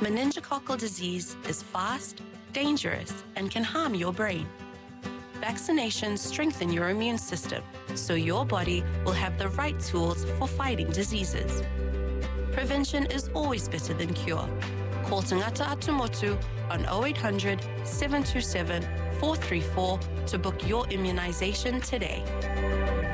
Meningococcal disease is fast, dangerous, and can harm your brain. Vaccinations strengthen your immune system, so your body will have the right tools for fighting diseases. Prevention is always better than cure. Call Tangata Atumotu on 0800 727 434 to book your immunization today.